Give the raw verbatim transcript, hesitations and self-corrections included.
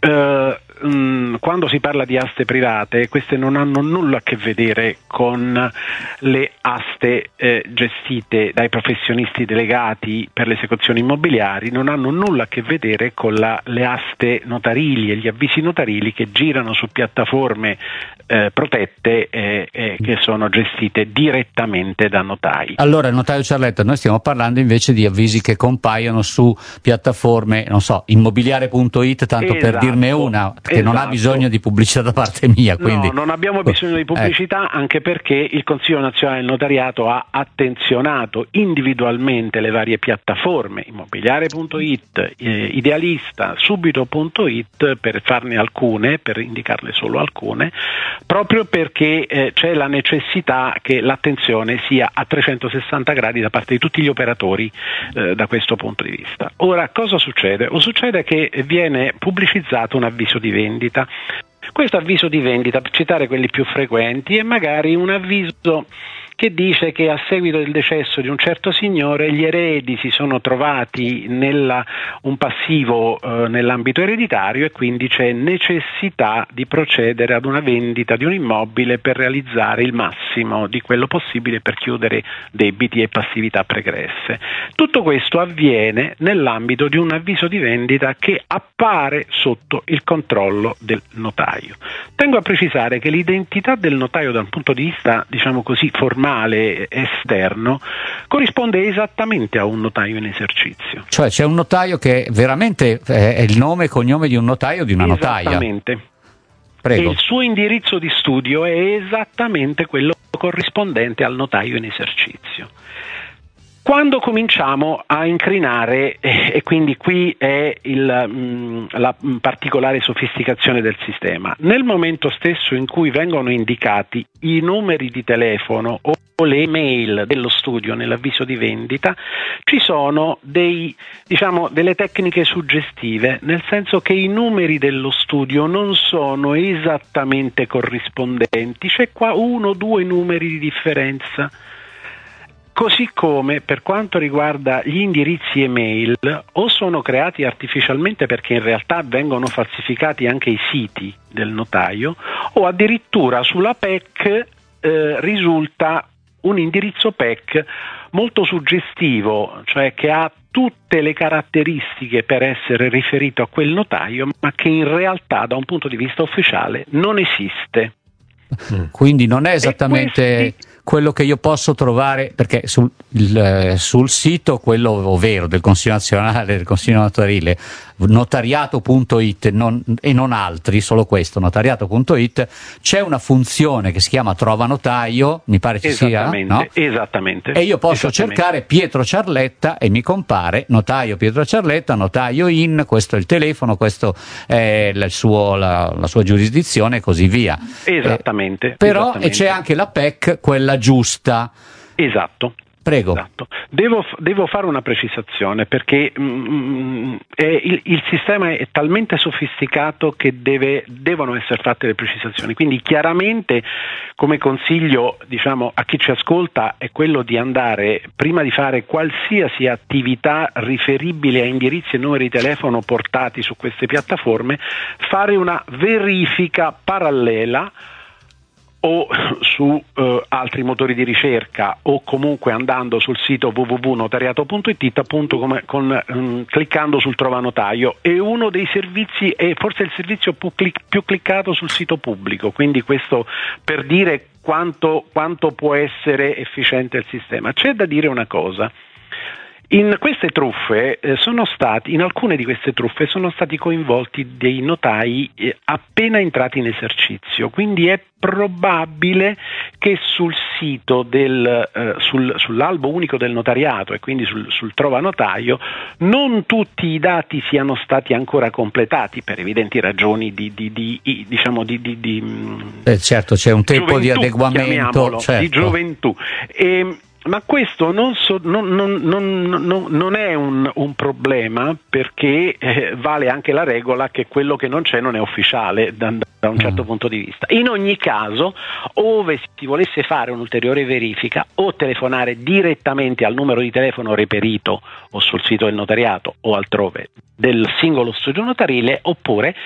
Uh, mh, quando si parla di aste private, queste non hanno nulla a che vedere con le aste eh, gestite dai professionisti delegati per le esecuzioni immobiliari, non hanno nulla a che vedere con la, le aste notarili e gli avvisi notarili che girano su piattaforme eh, protette eh, eh, che sono gestite direttamente da notai. Allora, il notaio Ciarletta, noi stiamo parlando invece di avvisi che compaiono su piattaforme, non so, immobiliare punto it, tanto Esatto, per dirne una, che esatto. non ha bisogno di pubblicità da parte mia. Quindi... No, non abbiamo bisogno di pubblicità, eh. anche perché il Consiglio Nazionale del Notariato ha attenzionato individualmente le varie piattaforme, immobiliare punto it, eh, Idealista, subito punto it, per farne alcune, per indicarle solo alcune, proprio perché eh, c'è la necessità che l'attenzione sia a trecentosessanta gradi da parte di tutti gli operatori eh, da questo punto di vista. Ora, cosa succede? O succede che viene pubblicizzato un avviso di vendita. Questo avviso di vendita, per citare quelli più frequenti, è magari un avviso che dice che a seguito del decesso di un certo signore gli eredi si sono trovati nella, un passivo eh, nell'ambito ereditario e quindi c'è necessità di procedere ad una vendita di un immobile per realizzare il massimo di quello possibile per chiudere debiti e passività pregresse. Tutto questo avviene nell'ambito di un avviso di vendita che appare sotto il controllo del notaio. Tengo a precisare che l'identità del notaio dal punto di vista, diciamo così, formale esterno corrisponde esattamente a un notaio in esercizio. Cioè c'è un notaio che veramente è il nome e cognome di un notaio o di una notaia? Esattamente. Prego. E il suo indirizzo di studio è esattamente quello corrispondente al notaio in esercizio. Quando cominciamo a incrinare, eh, e quindi qui è il, mh, la mh, particolare sofisticazione del sistema, nel momento stesso in cui vengono indicati i numeri di telefono o le email dello studio nell'avviso di vendita, ci sono dei, diciamo, delle tecniche suggestive, nel senso che i numeri dello studio non sono esattamente corrispondenti, c'è qua uno o due numeri di differenza. Così come per quanto riguarda gli indirizzi email, o sono creati artificialmente perché in realtà vengono falsificati anche i siti del notaio, o addirittura sulla P E C eh, risulta un indirizzo P E C molto suggestivo, cioè che ha tutte le caratteristiche per essere riferito a quel notaio, ma che in realtà da un punto di vista ufficiale non esiste. Quindi non è esattamente questi... quello che io posso trovare, perché sul, il, sul sito, quello vero del Consiglio Nazionale, del Consiglio Notarile, notariato punto it non, e non altri, solo questo, notariato punto it, c'è una funzione che si chiama Trova Notaio, mi pare ci sia, no? Esattamente. E io posso esattamente. cercare Pietro Ciarletta e mi compare notaio Pietro Ciarletta, notaio in, questo è il telefono, questo è il suo, la, la sua giurisdizione e così via. Esattamente. Eh, però esattamente. E c'è anche la P E C, quella giusta. Esatto. Prego. Esatto. Devo, devo fare una precisazione perché mm, è, il, il sistema è talmente sofisticato che deve, devono essere fatte le precisazioni. Quindi chiaramente come consiglio, diciamo, a chi ci ascolta è quello di andare, prima di fare qualsiasi attività riferibile a indirizzi e numeri di telefono portati su queste piattaforme, fare una verifica parallela o su eh, altri motori di ricerca o comunque andando sul sito w w w punto notariato punto it, appunto come, con, um, cliccando sul Trova Notaio. È uno dei servizi, è forse il servizio più, clic- più cliccato sul sito pubblico, quindi questo per dire quanto, quanto può essere efficiente il sistema. C'è da dire una cosa. In queste truffe eh, sono stati, in alcune di queste truffe sono stati coinvolti dei notai eh, appena entrati in esercizio, quindi è probabile che sul sito del, eh, sul, sull'albo unico del notariato e quindi sul, sul Trova Notaio non tutti i dati siano stati ancora completati per evidenti ragioni di, di, di, di diciamo di, di, di eh, certo, c'è un tempo gioventù, di adeguamento, certo. di gioventù. E, Ma questo non, so, non, non, non, non, non è un, un problema, perché eh, vale anche la regola che quello che non c'è non è ufficiale da, da un certo mm. punto di vista. In ogni caso, ove si volesse fare un'ulteriore verifica o telefonare direttamente al numero di telefono reperito o sul sito del notariato o altrove del singolo studio notarile, oppure